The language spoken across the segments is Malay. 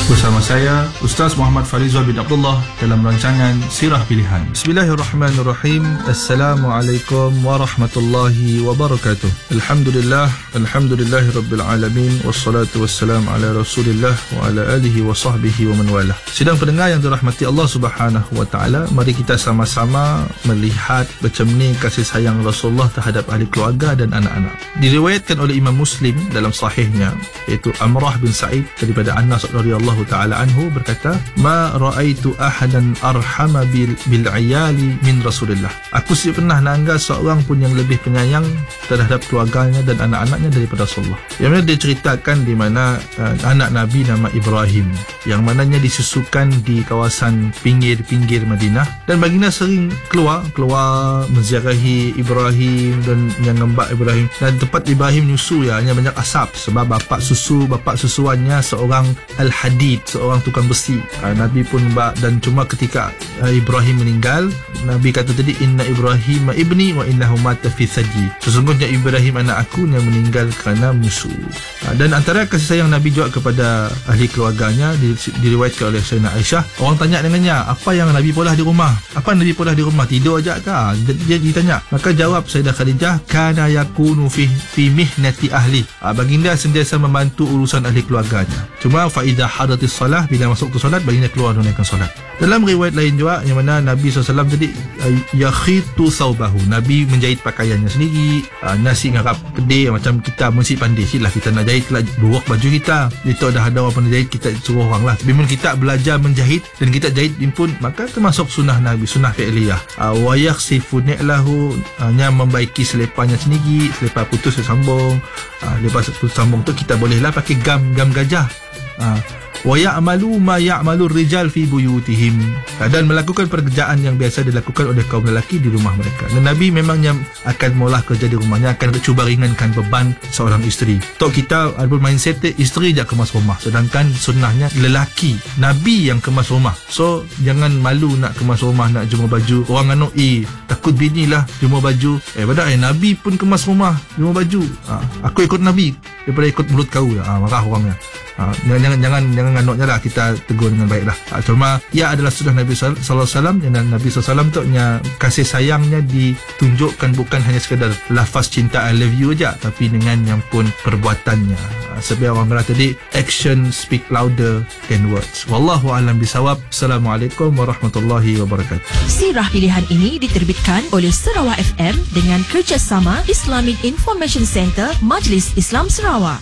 Bersama saya Ustaz Muhammad Farizal bin Abdullah dalam rancangan Sirah Pilihan. Bismillahirrahmanirrahim. Assalamualaikum warahmatullahi wabarakatuh. Alhamdulillahirabbil alamin, wassalatu wassalamu ala Rasulillah wa ala alihi wa sahbihi wa man walah. Sidang pendengar yang dirahmati Allah Subhanahu wa taala, mari kita sama-sama melihat macam ni kasih sayang Rasulullah terhadap ahli keluarga dan anak-anak. Diriwayatkan oleh Imam Muslim dalam sahihnya, iaitu Amrah bin Sa'id daripada Anas radhiyallahu ta'ala anhu berkata, ma ra'aitu ahadan arhama bil ayali min Rasulillah. Aku tidak pernah nangga seorang pun yang lebih penyayang terhadap keluarganya dan anak-anaknya daripada Rasulullah. Yang mana dia ceritakan di mana anak Nabi nama Ibrahim, yang mananya disusukan di kawasan pinggir-pinggir Madinah, dan baginda sering keluar menziarahi Ibrahim dan menyembah Ibrahim. Dan tempat Ibrahim nyusu hanya banyak asap sebab bapak susuannya seorang al-hadid, seorang tukang besi. Nabi pun dan cuma ketika Ibrahim meninggal, Nabi kata tadi, inna Ibrahim ibni wa innahu mata fi saji. Sesungguhnya Ibrahim anak aku yang meninggal kerana musuh. Dan antara kasih sayang Nabi juga kepada ahli keluarganya diriwayatkan oleh Sayyidina Aisyah. Orang tanya dengannya, apa yang Nabi polah di rumah? Apa Nabi polah di rumah? Tidur aja kah? Dia ditanya. Maka jawab Sayyidah Khadijah, kana yakunu fi mihnati ahli. Baginda sentiasa membantu urusan ahli keluarganya. Cuma fa idza hadatis salah, bila masuk ke solat, baginda keluar menunaikan solat. Dalam riwayat lain juga yang mana Nabi SAW tadi yakhitu thawbahu, Nabi menjahit pakaiannya sendiri. Nasi ngarap kedai, macam kita mesti pandai siklah, kita nak jahit lah buak baju kita. Itu ada orang pandai jahit, kita suruh orang lah. Bila kita belajar menjahit dan kita jahit pun, maka termasuk sunnah Nabi, sunnah fi'liyah. Wa yakhsifu ni'lahu, hanya membaiki selepanya sendiri. Selepas putus sambung, lepas putus sambung tu kita bolehlah pakai gam gajah. Wa ya'malu ma ya'malu rijal fi buyutihim, dan melakukan pekerjaan yang biasa dilakukan oleh kaum lelaki di rumah mereka. Dan Nabi memangnya akan mula kerja di rumahnya, akan cuba ringankan beban seorang isteri. Tok kita ada mindset isteri je kemas rumah, sedangkan sunnahnya lelaki, Nabi yang kemas rumah. So jangan malu nak kemas rumah, nak jemur baju. Orang takut bini lah jemur baju. Padahal Nabi pun kemas rumah, jemur baju. Aku ikut Nabi daripada ikut mulut kau. Marah orangnya. Jangan nganuknya lah, kita tegur dengan baik lah. Cuma ia adalah sunnah Nabi SAW, dan Nabi SAW tu kasih sayangnya ditunjukkan bukan hanya sekadar lafaz cinta I love you aja, tapi dengan yang pun perbuatannya. Sebab orang berkata tadi, action speak louder than words. Wallahu a'lam bisawab. Assalamualaikum warahmatullahi wabarakatuh. Sirah Pilihan ini diterbitkan oleh Sarawak FM dengan kerjasama Islamic Information Center Majlis Islam Sarawak.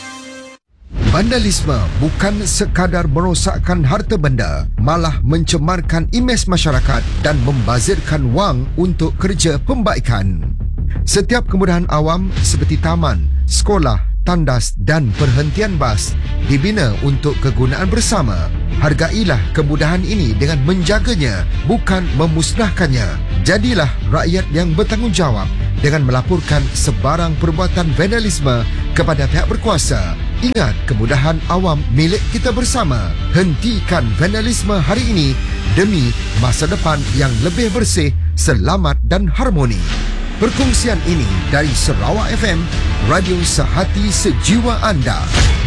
Vandalisme bukan sekadar merosakkan harta benda, malah mencemarkan imej masyarakat dan membazirkan wang untuk kerja pembaikan. Setiap kemudahan awam seperti taman, sekolah, tandas dan perhentian bas dibina untuk kegunaan bersama. Hargailah kemudahan ini dengan menjaganya, bukan memusnahkannya. Jadilah rakyat yang bertanggungjawab dengan melaporkan sebarang perbuatan vandalisme kepada pihak berkuasa. Ingat, kemudahan awam milik kita bersama. Hentikan vandalisme hari ini demi masa depan yang lebih bersih, selamat dan harmoni. Perkongsian ini dari Sarawak FM, radio sehati sejiwa anda.